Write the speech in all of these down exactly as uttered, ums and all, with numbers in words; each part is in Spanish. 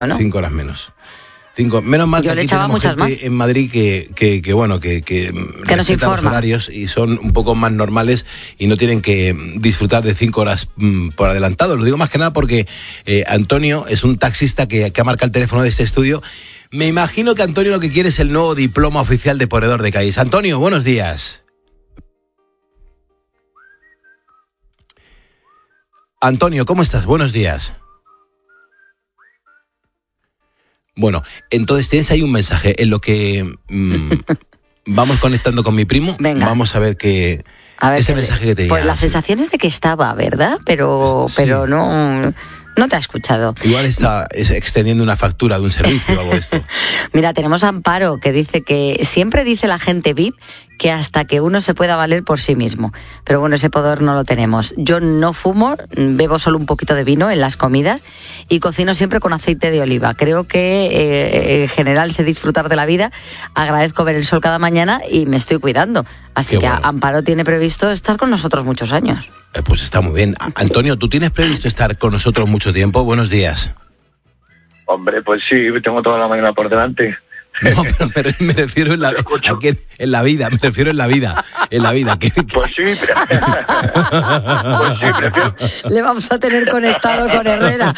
¿no? Cinco horas menos. Cinco. Menos mal Yo que le aquí echaba tenemos muchas gente más. en Madrid que, que, que bueno, que, que, que nos respeta los informa. horarios y son un poco más normales y no tienen que disfrutar de cinco horas mm, por adelantado. Lo digo más que nada porque eh, Antonio es un taxista que, que ha marcado el teléfono de este estudio. Me imagino que Antonio lo que quiere es el nuevo diploma oficial de ponedor de calles. Antonio, buenos días. Antonio, ¿cómo estás? Buenos días. Bueno, entonces tienes ahí un mensaje en lo que mmm, vamos conectando con mi primo. Venga. Vamos a ver qué A ver, ese que- mensaje que te Pues diga. la sensación es de que estaba, ¿verdad? Pero, Sí. pero no, no te ha escuchado. Igual está es, extendiendo una factura de un servicio o algo de esto. Mira, tenemos a Amparo que dice que siempre dice la gente V I P que hasta que uno se pueda valer por sí mismo. Pero bueno, ese poder no lo tenemos. Yo no fumo, bebo solo un poquito de vino en las comidas y cocino siempre con aceite de oliva. Creo que eh, en general sé disfrutar de la vida, agradezco ver el sol cada mañana y me estoy cuidando. Así Qué que bueno. Amparo tiene previsto estar con nosotros muchos años. Eh, pues está muy bien. A- Antonio, ¿tú tienes previsto estar con nosotros mucho tiempo? Buenos días. Hombre, pues sí, tengo toda la mañana por delante. No, pero me, me refiero en la, escucho. aquí en, en la vida, me refiero en la vida, en la vida. Que, que- Pues sí, pre- pues sí, prefiero, Le vamos a tener conectado con Herrera.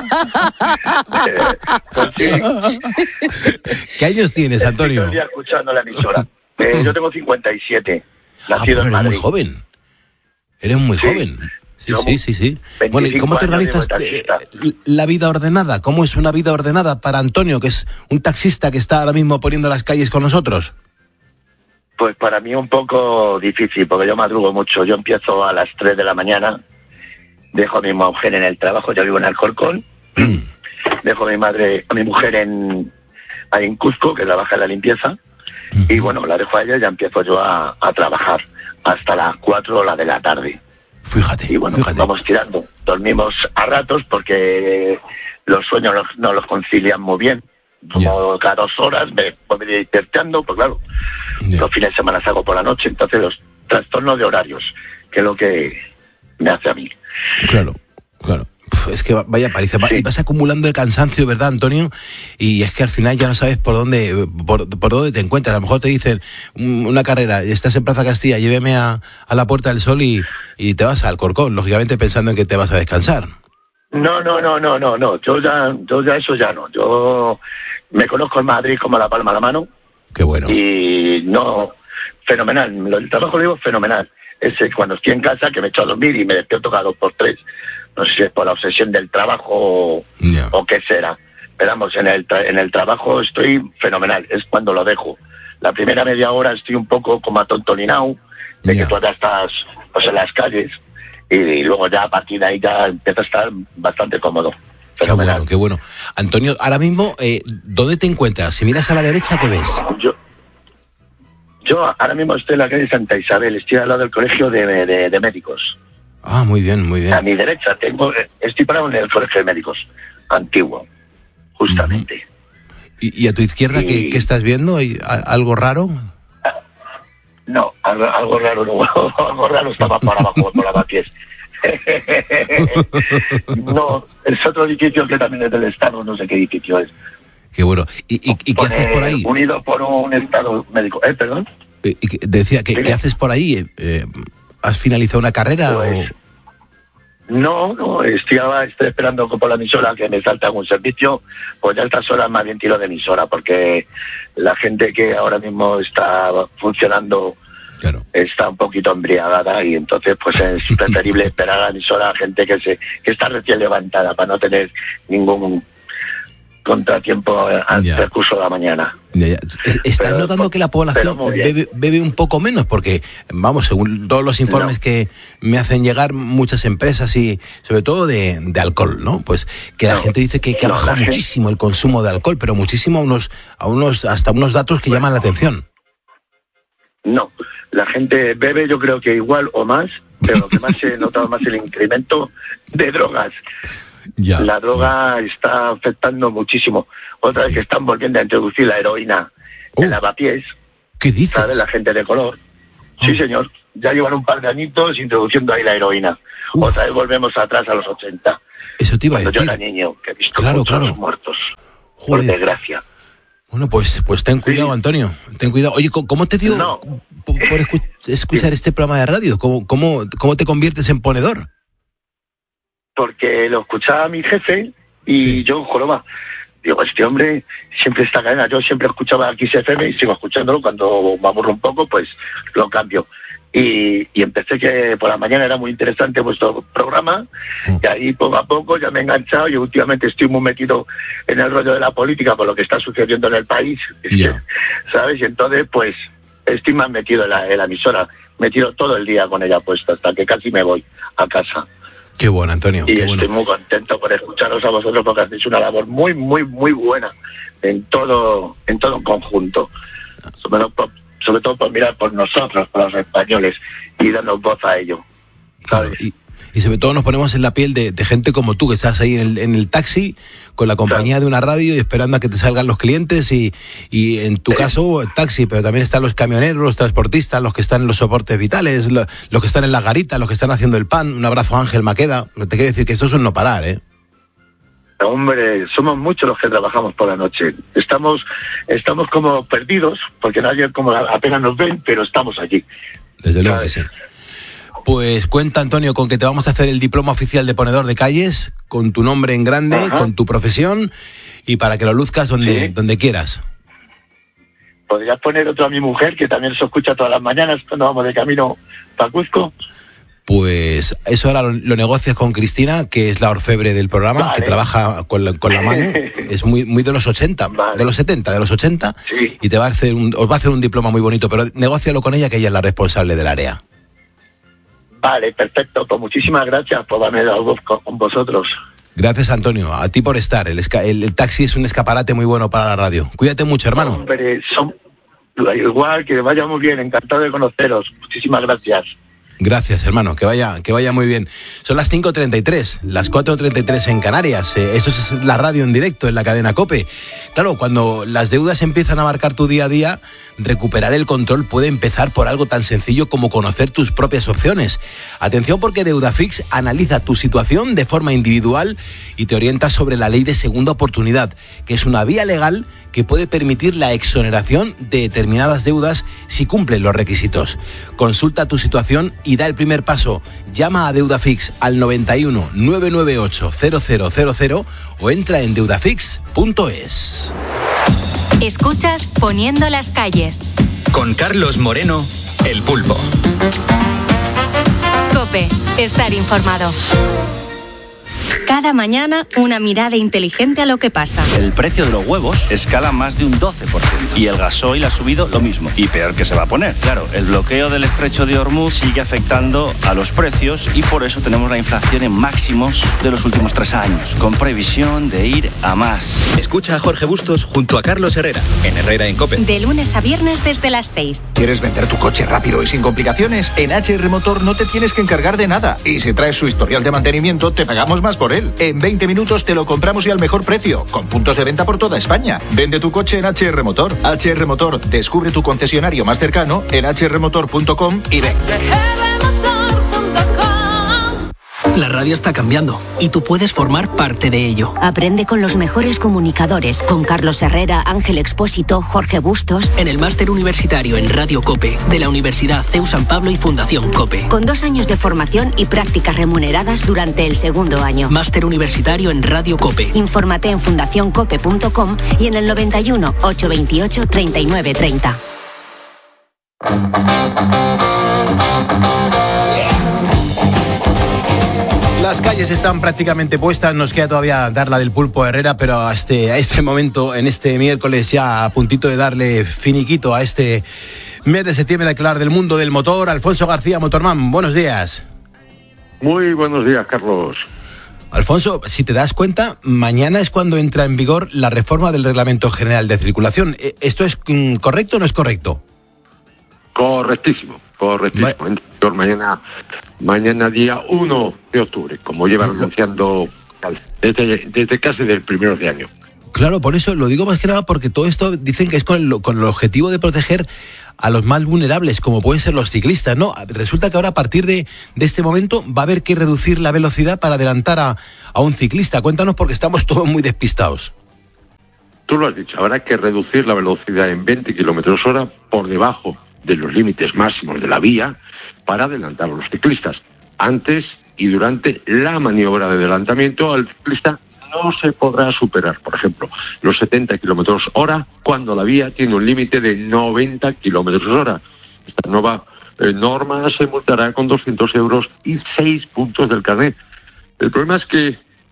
eh, pues sí. ¿Qué años tienes, Estoy Antonio? todo el día escuchando la emisora. Eh, yo tengo cincuenta y siete, Ah, nacido pero en eres muy Madrid. joven. Eres muy Sí. joven. Sí, Yo, sí, sí, sí. Bueno, ¿y veinticinco cómo te años organizas llevo de eh, taxista. la vida ordenada? ¿Cómo es una vida ordenada para Antonio, que es un taxista que está ahora mismo poniendo las calles con nosotros? Pues para mí un poco difícil, porque yo madrugo mucho. Yo empiezo a las tres de la mañana, dejo a mi mujer en el trabajo, yo vivo en Alcorcón, Mm. dejo a mi madre, a mi mujer en, ahí en Cuzco, que trabaja en la limpieza, y bueno, la dejo a ella y ya empiezo yo a, a trabajar hasta las cuatro o la de la tarde. Fíjate, Y bueno, fíjate. vamos tirando. Dormimos a ratos porque los sueños los- no los concilian muy bien. Como cada dos horas me voy despertando, pues claro, Ya. los fines de semana salgo por la noche, entonces los trastornos de horarios, que es lo que me hace a mí. Claro, claro. Uf, es que va- vaya paliza. Va- Sí. Vas acumulando el cansancio, ¿verdad, Antonio? Y es que al final ya no sabes por dónde por, por dónde te encuentras. A lo mejor te dicen un- una carrera, y estás en Plaza Castilla, lléveme a, a la Puerta del Sol y, y te vas al Corcón, lógicamente pensando en que te vas a descansar. No, no, no, no, no, no, yo ya, yo ya eso ya no. Yo me conozco en Madrid como la palma de la mano. Qué bueno. Y no, fenomenal, el trabajo lo digo fenomenal. Ese cuando estoy en casa que me echo a dormir y me despierto cada dos por tres. No sé si es por la obsesión del trabajo o, Ya. o qué será. Pero vamos, en el, tra- en el trabajo estoy fenomenal, es cuando lo dejo. La primera media hora estoy un poco como atontolinado, de Ya. que todavía estás pues, en las calles, y, y luego ya a partir de ahí ya empieza a estar bastante cómodo. Qué Fenomenal. bueno, qué bueno. Antonio, ahora mismo, eh, ¿dónde te encuentras? Si miras a la derecha, ¿qué ves? Yo, yo ahora mismo estoy en la calle Santa Isabel, estoy al lado del colegio de, de, de médicos. Ah, muy bien, muy A bien. mi derecha tengo, estoy parado en el colegio de médicos, antiguo, justamente. ¿Y, y a tu izquierda qué, Y- qué estás viendo? ¿Hay a- algo raro? No, algo, algo raro, no, algo raro estaba para abajo, por la Baties. No, es otro edificio que también es del Estado, no sé qué edificio es. Qué bueno. ¿Y, y, y qué Pone haces por ahí? Unido por un Estado médico. ¿Eh, perdón? Eh, y que- decía, ¿qué, Dime. ¿qué haces por ahí? Eh, eh, ¿Has finalizado una carrera? Pues, o... No, no, estoy, ahora- estoy esperando por la emisora que me salta algún servicio, pues ya a estas horas más bien tiro de emisora, porque la gente que ahora mismo está funcionando Claro. está un poquito embriagada y entonces pues es preferible esperar a la emisora a gente que se que está recién levantada para no tener ningún contratiempo al Ya. transcurso de la mañana. Ya, ya. Eh, ¿Estás Pero- notando que la pero población muy bien. bebe, bebe un poco menos? Porque, vamos, según todos los informes No. que me hacen llegar muchas empresas y sobre todo de, de alcohol, ¿no? Pues que la No. gente dice que, que ha No, bajado la gente- muchísimo el consumo de alcohol, pero muchísimo a unos, a unos, hasta unos datos que llaman la atención. No, la gente bebe yo creo que igual o más, pero lo que más he notado más el incremento de drogas. Ya. La droga está afectando muchísimo. Otra Sí. vez que están volviendo a introducir la heroína Oh. en lavapiés, ¿Qué dices? ¿sabes? La gente de color. Sí, Oh. señor. Ya llevan un par de añitos introduciendo ahí la heroína. Uf. Otra vez volvemos atrás a los ochenta. Eso te iba a decir. Cuando yo era niño, que he visto claro, muchos claro. muertos, Joder. por desgracia. Bueno, pues, pues ten cuidado, sí. Antonio, ten cuidado. Oye, ¿cómo te dio no. por, por escu- escuchar sí. este programa de radio? ¿Cómo, cómo, ¿Cómo te conviertes en ponedor? Porque lo escuchaba mi jefe y sí. yo, joroba, digo, este hombre siempre está cadena. Yo siempre escuchaba Kiss F M y sigo escuchándolo. Cuando me aburro un poco, pues lo cambio. Y, y empecé que por la mañana era muy interesante vuestro programa, mm. y ahí poco a poco ya me he enganchado y últimamente estoy muy metido en el rollo de la política por lo que está sucediendo en el país, yeah. ¿sabes? Y entonces pues estoy más metido en la, en la emisora, metido todo el día con ella puesta hasta que casi me voy a casa. Qué bueno, Antonio. Y qué estoy bueno. muy contento por escucharos a vosotros porque hacéis una labor muy, muy, muy buena en todo, en todo un conjunto. Sobre todo, sobre todo por mirar por nosotros, por los españoles, y darnos voz a ello. Claro, y, y sobre todo nos ponemos en la piel de, de gente como tú, que estás ahí en el, en el taxi, con la compañía claro. de una radio y esperando a que te salgan los clientes, y, y en tu eh. caso, taxi, pero también están los camioneros, los transportistas, los que están en los soportes vitales, los, los que están en las garitas, los que están haciendo el pan. Un abrazo a Ángel Maqueda. Te quiero decir que esto es un no parar, ¿eh? Hombre, somos muchos los que trabajamos por la noche. Estamos estamos como perdidos, porque nadie como apenas nos ven, pero estamos allí. Desde luego que sí. Pues cuenta, Antonio, con que te vamos a hacer el diploma oficial de ponedor de calles, con tu nombre en grande, ajá. con tu profesión, y para que lo luzcas donde, ¿sí? donde quieras. ¿Podrías poner otro a mi mujer, que también se escucha todas las mañanas cuando vamos de camino para Cuzco? Pues eso ahora lo, lo negocias con Cristina, que es la orfebre del programa, vale. que trabaja con la, con la mano, es muy muy de los ochenta, vale. de los setenta, de los ochenta, sí. y te va a hacer un, os va a hacer un diploma muy bonito, pero negócialo con ella, que ella es la responsable del área. Vale, perfecto, pues muchísimas gracias por darme la voz con, con vosotros. Gracias, Antonio, a ti por estar, el, el, el taxi es un escaparate muy bueno para la radio. Cuídate mucho, hermano. Hombre, son, igual, que vaya muy bien, encantado de conoceros, muchísimas gracias. Gracias, hermano, que vaya que vaya muy bien. Son las cinco treinta y tres, las cuatro treinta y tres en Canarias. Eh, eso es la radio en directo en la cadena COPE. Claro, cuando las deudas empiezan a marcar tu día a día, recuperar el control puede empezar por algo tan sencillo como conocer tus propias opciones. Atención, porque Deudafix analiza tu situación de forma individual y te orienta sobre la ley de segunda oportunidad, que es una vía legal que puede permitir la exoneración de determinadas deudas si cumplen los requisitos. Consulta tu situación y da el primer paso. Llama a Deudafix al noventa y uno, nueve nueve ocho, cero cero cero cero o entra en deudafix punto es. Escuchas Poniendo las calles. Con Carlos Moreno, El Pulpo. COPE, estar informado. Cada mañana, una mirada inteligente a lo que pasa. El precio de los huevos escala más de un doce por ciento y el gasoil ha subido lo mismo. Y peor que se va a poner. Claro, el bloqueo del estrecho de Hormuz sigue afectando a los precios y por eso tenemos la inflación en máximos de los últimos tres años, con previsión de ir a más. Escucha a Jorge Bustos junto a Carlos Herrera, en Herrera en COPE. De lunes a viernes desde las seis. ¿Quieres vender tu coche rápido y sin complicaciones? En H R Motor no te tienes que encargar de nada. Y si traes su historial de mantenimiento, te pagamos más por él. En veinte minutos te lo compramos y al mejor precio, con puntos de venta por toda España. Vende tu coche en H R Motor. H R Motor, descubre tu concesionario más cercano en h r motor punto com y ven. La radio está cambiando y tú puedes formar parte de ello. Aprende con los mejores comunicadores, con Carlos Herrera, Ángel Expósito, Jorge Bustos. En el máster universitario en Radio COPE de la Universidad C E U San Pablo y Fundación COPE. Con dos años de formación y prácticas remuneradas durante el segundo año. Máster universitario en Radio COPE. Infórmate en fundación cope punto com y en el noventa y uno, ochocientos veintiocho, treinta y nueve treinta. Las calles están prácticamente puestas, nos queda todavía dar la del Pulpo Herrera, pero a este, a este momento, en este miércoles, ya a puntito de darle finiquito a este mes de septiembre, al hablar del mundo del motor. Alfonso García, Motorman, buenos días. Muy buenos días, Carlos. Alfonso, si te das cuenta, mañana es cuando entra en vigor la reforma del Reglamento General de Circulación. ¿Esto es correcto o no es correcto? Correctísimo, correctísimo. Va- mañana, mañana día uno de octubre, como llevan anunciando desde, desde casi del primero de año. Claro, por eso lo digo más que nada porque todo esto dicen que es con el, con el objetivo de proteger a los más vulnerables, como pueden ser los ciclistas, ¿no? Resulta que ahora a partir de, de este momento va a haber que reducir la velocidad para adelantar a, a un ciclista. Cuéntanos porque estamos todos muy despistados. Tú lo has dicho, habrá que reducir la velocidad en veinte kilómetros hora por debajo de los límites máximos de la vía para adelantar a los ciclistas. Antes y durante la maniobra de adelantamiento al ciclista no se podrá superar, por ejemplo, los setenta kilómetros hora cuando la vía tiene un límite de noventa kilómetros hora. Esta nueva eh, norma se multará con doscientos euros y seis puntos del carnet. El problema es que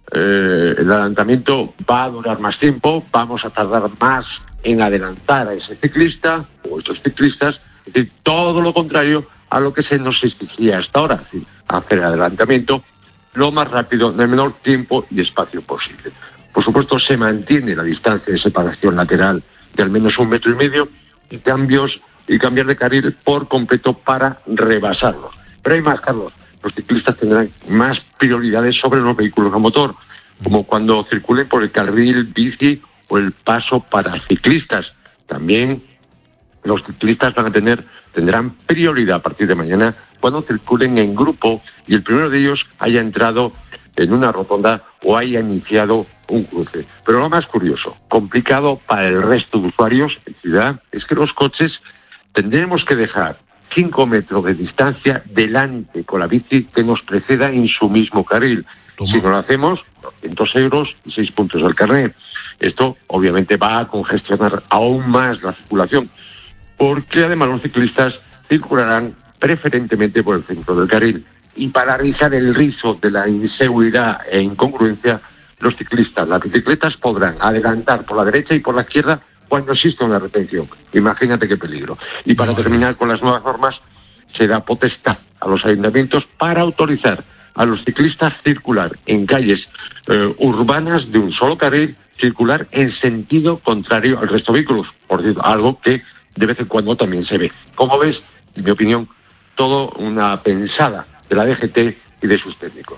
eh, el adelantamiento va a durar más tiempo, vamos a tardar más en adelantar a ese ciclista o estos ciclistas, es decir, todo lo contrario a lo que se nos exigía hasta ahora, es decir, hacer el adelantamiento lo más rápido, en el menor tiempo y espacio posible. Por supuesto, se mantiene la distancia de separación lateral de al menos un metro y medio y cambios y cambiar de carril por completo para rebasarlo. Pero hay más, Carlos. Los ciclistas tendrán más prioridades sobre los vehículos a motor, como cuando circulen por el carril bici o el paso para ciclistas. También los ciclistas van a tener tendrán prioridad a partir de mañana cuando circulen en grupo y el primero de ellos haya entrado en una rotonda o haya iniciado un cruce. Pero lo más curioso, complicado para el resto de usuarios en ciudad, es que los coches tendremos que dejar cinco metros de distancia delante con la bici que nos preceda en su mismo carril. Toma. Si no lo hacemos, doscientos euros y seis puntos del carnet. Esto obviamente va a congestionar aún más la circulación, porque además los ciclistas circularán preferentemente por el centro del carril. Y para rizar el rizo de la inseguridad e incongruencia, los ciclistas, las bicicletas podrán adelantar por la derecha y por la izquierda cuando exista una retención. Imagínate qué peligro. Y para no, terminar con las nuevas normas, se da potestad a los ayuntamientos para autorizar a los ciclistas circular en calles eh, urbanas de un solo carril, circular en sentido contrario al resto de vehículos. Por cierto, algo que de vez en cuando también se ve. Como ves, en mi opinión, todo una pensada de la D G T y de sus técnicos.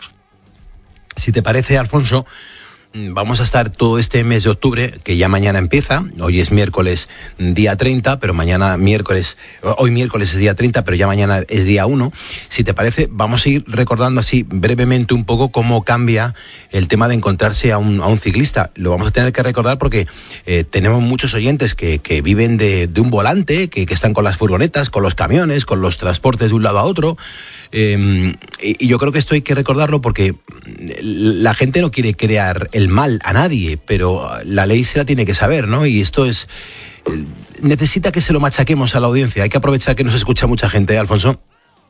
Si te parece, Alfonso, vamos a estar todo este mes de octubre, que ya mañana empieza. Hoy es miércoles día treinta, pero mañana miércoles, hoy miércoles es día treinta, pero ya mañana es día uno. Si te parece, vamos a ir recordando así brevemente un poco cómo cambia el tema de encontrarse a un, a un ciclista. Lo vamos a tener que recordar porque eh, tenemos muchos oyentes que, que viven de, de un volante, que, que están con las furgonetas, con los camiones, con los transportes de un lado a otro. Eh, y, y yo creo que esto hay que recordarlo porque la gente no quiere crear el mal a nadie, pero la ley se la tiene que saber, ¿no? Y esto es... necesita que se lo machaquemos a la audiencia. Hay que aprovechar que nos escucha mucha gente, ¿eh, Alfonso?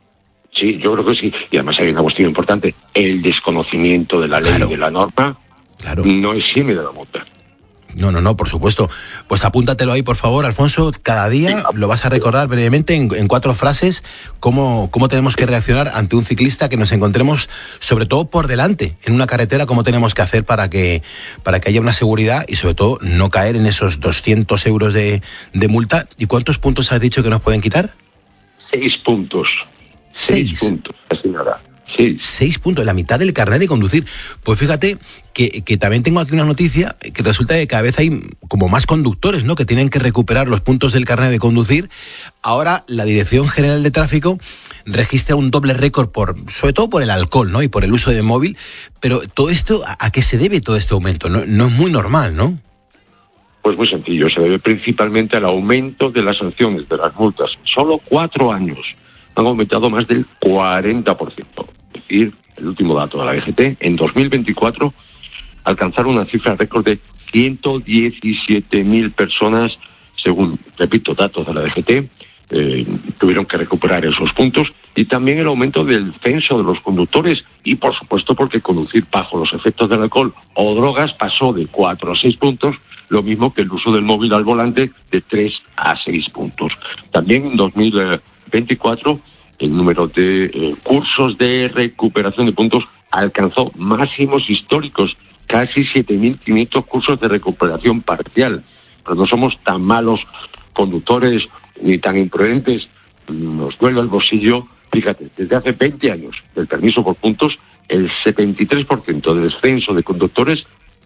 Sí, yo creo que sí. Y además hay una cuestión importante. El desconocimiento de la ley claro. y de la norma claro. no exime de la multa. No, no, no, por supuesto. Pues apúntatelo ahí, por favor, Alfonso. Cada día sí, lo vas a recordar brevemente en, en cuatro frases cómo, cómo tenemos que reaccionar ante un ciclista que nos encontremos, sobre todo por delante, en una carretera, cómo tenemos que hacer para que, para que haya una seguridad y, sobre todo, no caer en esos doscientos euros de, de multa. ¿Y cuántos puntos has dicho que nos pueden quitar? Seis puntos. Seis, Seis puntos, así nada. Sí. Seis puntos, la mitad del carnet de conducir. Pues fíjate que, que también tengo aquí una noticia que resulta que cada vez hay como más conductores, ¿no?, que tienen que recuperar los puntos del carnet de conducir. Ahora la Dirección General de Tráfico registra un doble récord, por, sobre todo por el alcohol, ¿no?, y por el uso de móvil. Pero todo esto, ¿a, a qué se debe todo este aumento? No, no es muy normal, ¿no? Pues muy sencillo, se debe principalmente al aumento de las sanciones, de las multas. Solo cuatro años han aumentado más del cuarenta por ciento. Es decir, el último dato de la D G T, en dos mil veinticuatro alcanzaron una cifra récord de ciento diecisiete mil personas, según, repito, datos de la D G T, eh, tuvieron que recuperar esos puntos, y también el aumento del censo de los conductores, y por supuesto porque conducir bajo los efectos del alcohol o drogas pasó de cuatro a seis puntos, lo mismo que el uso del móvil al volante de tres a seis puntos. También en dos mil veinticuatro el número de eh, cursos de recuperación de puntos alcanzó máximos históricos, casi siete mil quinientos cursos de recuperación parcial. Pero no somos tan malos conductores ni tan imprudentes, nos duele el bolsillo. Fíjate, desde hace veinte años del permiso por puntos, el setenta y tres por ciento del descenso de conductores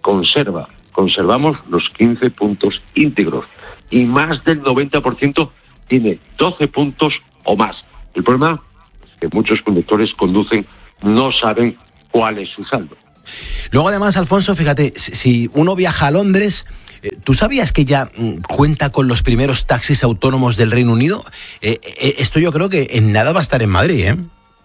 conserva. Conservamos los quince puntos íntegros y más del noventa por ciento tiene doce puntos o más. El problema es que muchos conductores conducen, no saben cuál es su saldo. Luego además, Alfonso, fíjate, si uno viaja a Londres, ¿tú sabías que ya cuenta con los primeros taxis autónomos del Reino Unido? Eh, eh, esto yo creo que en nada va a estar en Madrid, ¿eh?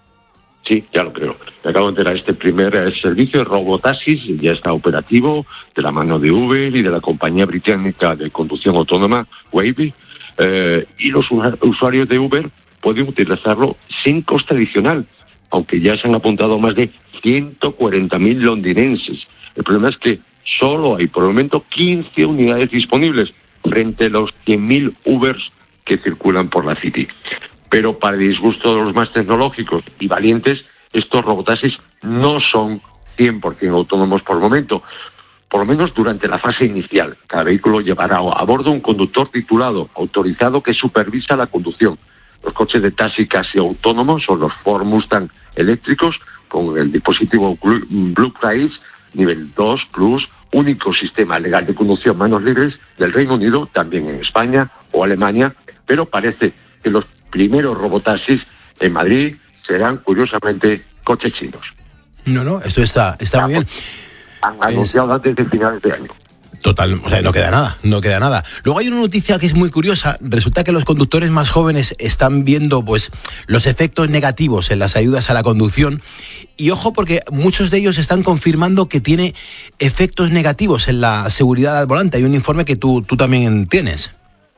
Sí, ya lo creo. Me acabo de enterar, este primer eh, servicio, Robotaxis, ya está operativo de la mano de Uber y de la compañía británica de conducción autónoma, Wavy, eh, y los usuarios de Uber pueden utilizarlo sin coste adicional, aunque ya se han apuntado más de ciento cuarenta mil londinenses. El problema es que solo hay por el momento quince unidades disponibles frente a los cien mil Ubers que circulan por la City. Pero para el disgusto de los más tecnológicos y valientes, estos robotaxis no son cien por ciento autónomos por el momento, por lo menos durante la fase inicial. Cada vehículo llevará a bordo un conductor titulado, autorizado, que supervisa la conducción. Los coches de taxi casi autónomos son los Ford Mustang eléctricos, con el dispositivo Blue Price, nivel dos Plus, único sistema legal de conducción manos libres del Reino Unido, también en España o Alemania, pero parece que los primeros robotaxis en Madrid serán, curiosamente, coches chinos. No, no, esto está, está muy bien. Han anunciado antes de finales de año. Total, o sea, no queda nada, no queda nada. Luego hay una noticia que es muy curiosa. Resulta que los conductores más jóvenes están viendo, pues, los efectos negativos en las ayudas a la conducción. Y ojo, porque muchos de ellos están confirmando que tiene efectos negativos en la seguridad al volante. Hay un informe que tú, tú también tienes.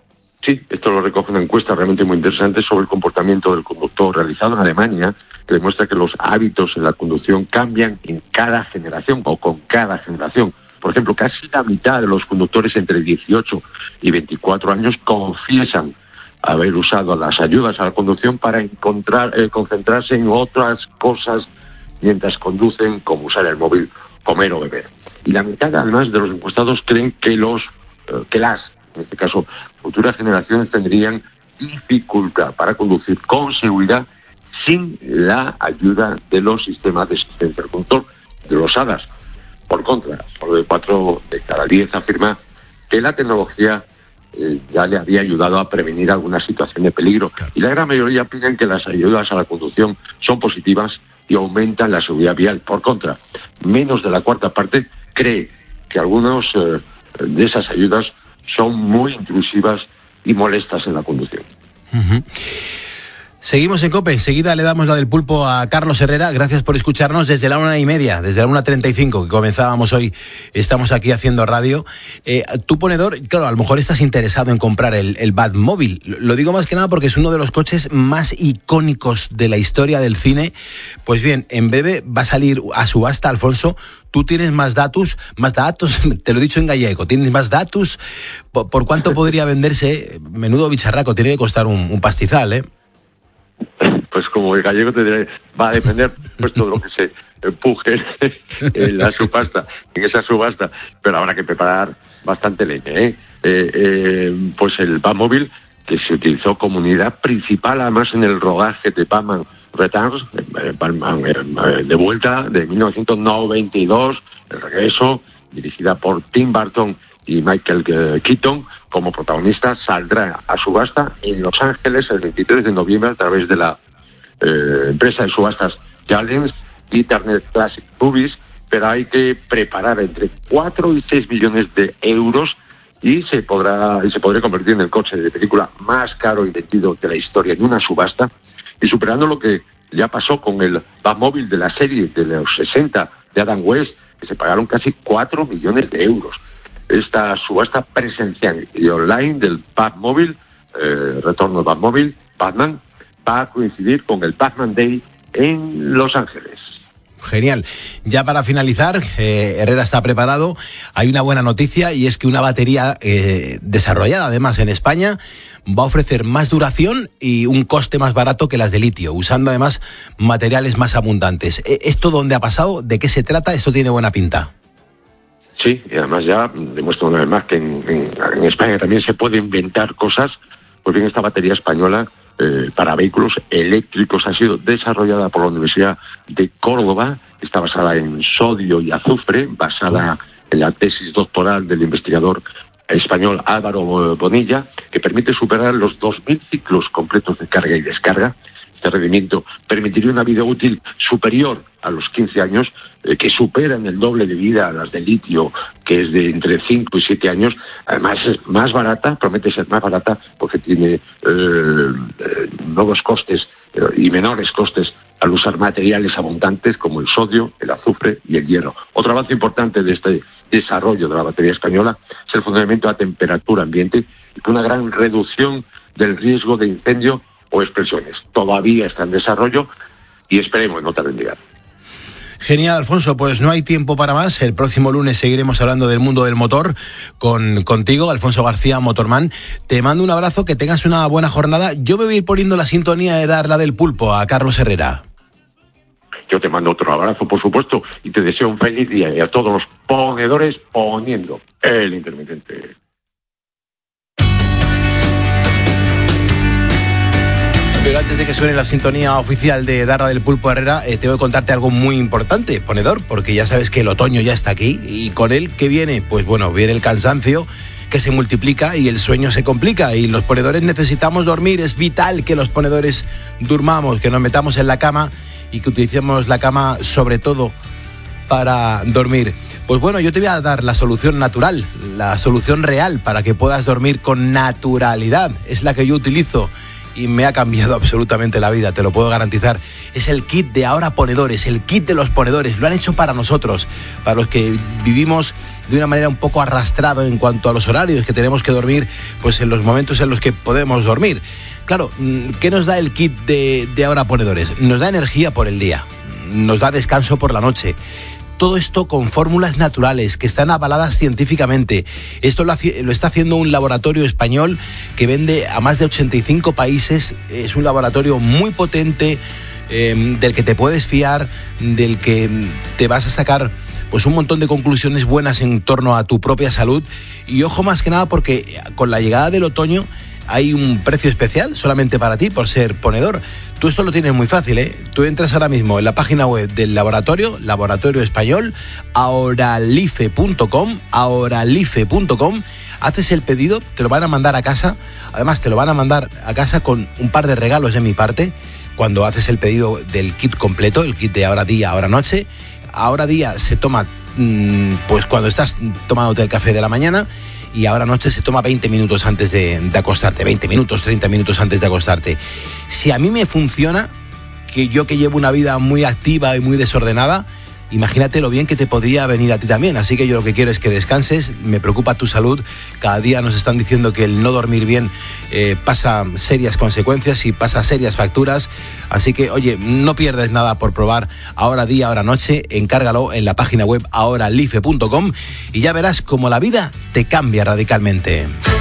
Sí, esto lo recoge una encuesta realmente muy interesante sobre el comportamiento del conductor realizado en Alemania, que demuestra que los hábitos en la conducción cambian en cada generación o con cada generación. Por ejemplo, casi la mitad de los conductores entre dieciocho y veinticuatro años confiesan haber usado las ayudas a la conducción para encontrar, eh, concentrarse en otras cosas mientras conducen, como usar el móvil, comer o beber. Y la mitad, además, de los encuestados creen que los, eh, que las, en este caso, futuras generaciones tendrían dificultad para conducir con seguridad sin la ayuda de los sistemas de asistencia al conductor, de los A D A S. Por contra, solo de cuatro de cada diez afirma que la tecnología eh, ya le había ayudado a prevenir alguna situación de peligro. Y la gran mayoría opinan que las ayudas a la conducción son positivas y aumentan la seguridad vial. Por contra, menos de la cuarta parte cree que algunos eh, de esas ayudas son muy intrusivas y molestas en la conducción. Uh-huh. Seguimos en COPE, enseguida le damos la del pulpo a Carlos Herrera. Gracias por escucharnos desde la una y media, desde la una treinta y cinco que comenzábamos hoy. Estamos aquí haciendo radio. Eh, tu ponedor, claro, a lo mejor estás interesado en comprar el, el Batmóvil. Lo digo más que nada porque es uno de los coches más icónicos de la historia del cine. Pues bien, en breve va a salir a subasta, Alfonso. Tú tienes más datos, más datos, te lo he dicho en gallego, tienes más datos. ¿Por, por cuánto podría venderse? Menudo bicharraco, tiene que costar un, un pastizal, ¿eh? Pues como el gallego te diré, va a depender pues todo lo que se empuje en la subasta, en esa subasta, pero habrá que preparar bastante leña, ¿eh? Eh, eh, pues el Batmóvil, que se utilizó como unidad principal además en el rodaje de Batman Returns, de vuelta de mil novecientos noventa y dos, el regreso, dirigida por Tim Burton y Michael Keaton como protagonista, saldrá a subasta en Los Ángeles el veintitrés de noviembre a través de la eh, empresa de subastas Challenge Internet Classic Movies, pero hay que preparar entre cuatro y seis millones de euros y se podrá y se podrá convertir en el coche de película más caro y vendido de la historia en una subasta, y superando lo que ya pasó con el Batmóvil de la serie de los sesenta de Adam West, que se pagaron casi cuatro millones de euros. Esta subasta presencial y online del Batmóvil, eh, retorno del Batmóvil, Batman, va a coincidir con el Batman Day en Los Ángeles. Genial. Ya para finalizar, eh, Herrera está preparado. Hay una buena noticia y es que una batería eh, desarrollada además en España va a ofrecer más duración y un coste más barato que las de litio, usando además materiales más abundantes. ¿Esto dónde ha pasado? ¿De qué se trata? Esto tiene buena pinta. Sí, y además ya demuestra una vez más que en, en, en España también se puede inventar cosas. Pues bien, esta batería española eh, para vehículos eléctricos ha sido desarrollada por la Universidad de Córdoba, está basada en sodio y azufre, basada en la tesis doctoral del investigador español Álvaro Bonilla, que permite superar los dos mil ciclos completos de carga y descarga. Este rendimiento permitiría una vida útil superior a los quince años, eh, que supera en el doble de vida a las de litio, que es de entre cinco y siete años. Además es más barata, promete ser más barata, porque tiene eh, eh, nuevos costes eh, y menores costes al usar materiales abundantes como el sodio, el azufre y el hierro. Otro avance importante de este desarrollo de la batería española es el funcionamiento a temperatura ambiente y una gran reducción del riesgo de incendio o explosiones. Todavía está en desarrollo y esperemos no tarde en llegar. Genial, Alfonso, pues no hay tiempo para más. El próximo lunes seguiremos hablando del mundo del motor con contigo, Alfonso García, Motorman. Te mando un abrazo, que tengas una buena jornada. Yo me voy a ir poniendo la sintonía de Dar la del Pulpo a Carlos Herrera. Yo te mando otro abrazo, por supuesto, y te deseo un feliz día, y a todos los ponedores poniendo el intermitente. Pero antes de que suene la sintonía oficial de Darla del Pulpo Herrera, eh, tengo que contarte algo muy importante, ponedor, porque ya sabes que el otoño ya está aquí, y con él, ¿qué viene? Pues bueno, viene el cansancio, que se multiplica y el sueño se complica, y los ponedores necesitamos dormir. Es vital que los ponedores durmamos, que nos metamos en la cama y que utilicemos la cama sobre todo para dormir. Pues bueno, yo te voy a dar la solución natural, la solución real para que puedas dormir con naturalidad. Es la que yo utilizo y me ha cambiado absolutamente la vida, te lo puedo garantizar. Es el kit de Ahora Ponedores, el kit de los ponedores. Lo han hecho para nosotros, para los que vivimos de una manera un poco arrastrado en cuanto a los horarios, que tenemos que dormir pues en los momentos en los que podemos dormir. Claro, ¿qué nos da el kit de, de Ahora Ponedores? Nos da energía por el día, nos da descanso por la noche. Todo esto con fórmulas naturales que están avaladas científicamente. Esto lo, hace, lo está haciendo un laboratorio español que vende a más de ochenta y cinco países. Es un laboratorio muy potente, eh, del que te puedes fiar, del que te vas a sacar pues un montón de conclusiones buenas en torno a tu propia salud. Y ojo, más que nada, porque con la llegada del otoño hay un precio especial solamente para ti por ser ponedor. Tú esto lo tienes muy fácil, ¿eh? Tú entras ahora mismo en la página web del laboratorio, Laboratorio Español, ahoralife punto com, ahoralife punto com, haces el pedido, te lo van a mandar a casa. Además te lo van a mandar a casa con un par de regalos de mi parte cuando haces el pedido del kit completo, el kit de Ahora Día, Ahora Noche. Ahora Día se toma mmm, pues cuando estás tomándote el café de la mañana, y Ahora Noche se toma veinte minutos antes de, de acostarte, veinte minutos, treinta minutos antes de acostarte. Si a mí me funciona, que yo que llevo una vida muy activa y muy desordenada, imagínate lo bien que te podría venir a ti también. Así que yo lo que quiero es que descanses, me preocupa tu salud. Cada día nos están diciendo que el no dormir bien eh, pasa serias consecuencias y pasa serias facturas. Así que, oye, no pierdes nada por probar Ahora Día, Ahora Noche. Encárgalo en la página web ahoralife punto com y ya verás cómo la vida te cambia radicalmente.